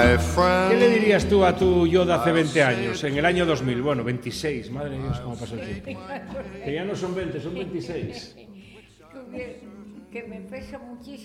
¿Qué le dirías tú a tu yo de hace 20 años, en el año 2000? Bueno, 26, madre mía, cómo pasa el tiempo. Que ya no son 20, son 26. Que me pesa muchísimo.